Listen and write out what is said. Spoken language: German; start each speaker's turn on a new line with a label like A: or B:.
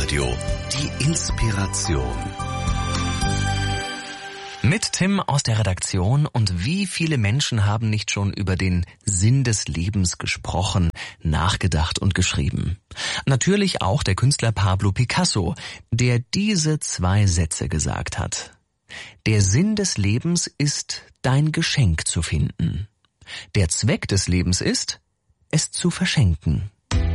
A: Domradio. Die Inspiration.
B: Mit Tim aus der Redaktion. Und wie viele Menschen haben nicht schon über den Sinn des Lebens gesprochen, nachgedacht und geschrieben? Natürlich auch der Künstler Pablo Picasso, der diese 2 Sätze gesagt hat. Der Sinn des Lebens ist, dein Geschenk zu finden. Der Zweck des Lebens ist, es zu verschenken.